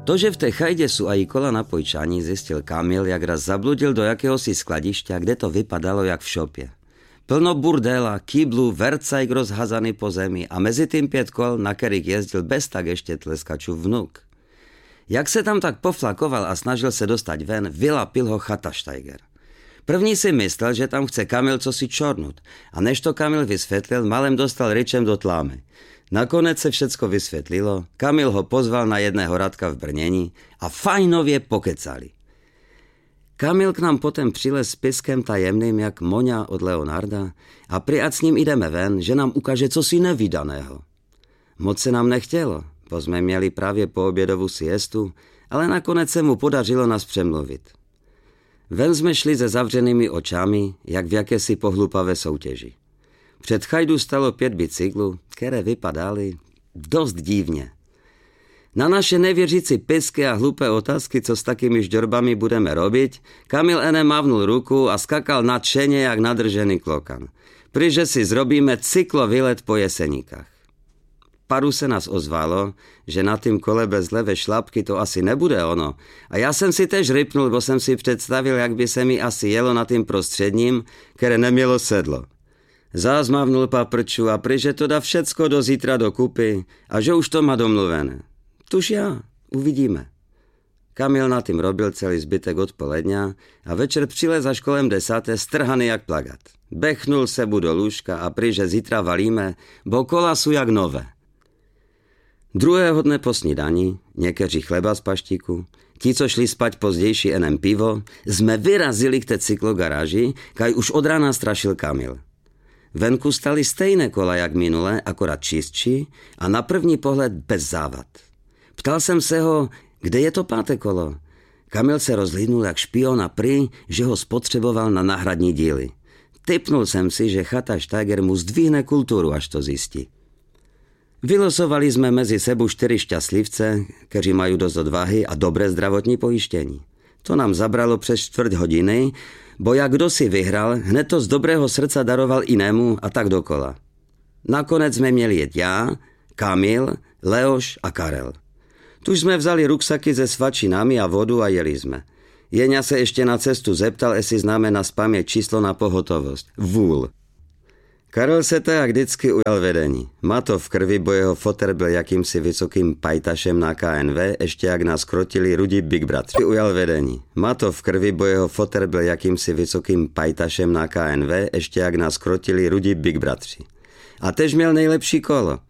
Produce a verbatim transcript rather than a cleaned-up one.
To, že v té chajdě sú aj kola na pojčaní, zistil Kamil, jak raz zabludil do jakéhosi skladišťa, kde to vypadalo jak v šopě. Plno burdela, kýblu, vercajk rozhazaný po zemi a mezi tým pět kol, na kterých jezdil bez tak ještě tleskačův vnuk. Jak se tam tak poflakoval a snažil se dostať ven, vylapil ho Chataštajger. První si myslel, že tam chce Kamil cosi čornut a než to Kamil vysvětlil, malem dostal ryčem do tlámy. Nakonec se všecko vysvětlilo, Kamil ho pozval na jedného Radka v brnění a fajnově pokecali. Kamil k nám potom přilez s piskem tajemným jak Moňa od Leonarda a priať s ním ideme ven, že nám ukáže cosi nevydaného. Moc se nám nechtělo, bo jsme měli právě po obědovu siestu, ale nakonec se mu podařilo nás přemluvit. Ven jsme šli se zavřenými očami, jak v jakési pohlupavé soutěži. Před chajdu stalo pět bicyklů, které vypadaly dost divně. Na naše nevěřící pisky a hlupé otázky, co s takými žďorbami budeme robiť, Kamil ene mávnul ruku a skakal nadšeně jak nadržený klokan. Pryže si zrobíme cyklovýlet po Jeseníkách. Paru se nás ozvalo, že na tým kole bez levé šlapky to asi nebude ono. A já jsem si tež rypnul, bo jsem si představil, jak by se mi asi jelo na tým prostředním, které nemělo sedlo. Zás mávnul paprču a pryže to dá všecko do zítra do kupy a že už to má domluvené. Tuž já, uvidíme. Kamil na tým robil celý zbytek odpoledňa a večer přilez až kolem desáté strhaný jak plagát. Bechnul sebu do lůžka a pryže zítra valíme, bo kola sú jak nové. Druhého dne po snídani, někeří chleba z paštíku, ti, co šli spať pozdější enem pivo, jsme vyrazili k té cyklogaráži, kaj už od rána strašil Kamil. Venku stali stejné kola jak minule, akorát čistší a na první pohled bez závad. Ptal jsem se ho, kde je to páté kolo. Kamil se rozhlídnul jak špion a prý, že ho spotřeboval na náhradní díly. Tipnul jsem si, že Chataštajger mu zdvihne kulturu, až to zjistí. Vylosovali jsme mezi sebou čtyři šťastlivce, kteří mají dost odvahy a dobré zdravotní pojištění. To nám zabralo přes čtvrt hodiny, bo jak kdo si vyhral, hned to z dobrého srdca daroval jinému a tak dokola. Nakonec jsme měli jet já, Kamil, Leoš a Karel. Tuž jsme vzali ruksaky se svačinami a vodu a jeli jsme. Jeňa se ještě na cestu zeptal, jestli známe na spaměť číslo na pohotovost. Vůl. Karel se tak jak vždycky ujal vedení. Má to v krvi, bo jeho foter byl jakýmsi vysokým pajtašem na K N V, ještě jak nás krotili rudí Big Bratři. Ujal vedení. Má to v krvi, bo jeho foter byl jakýmsi vysokým pajtašem na K N V, ještě jak nás krotili rudí Big Bratři. A tež měl nejlepší kolo.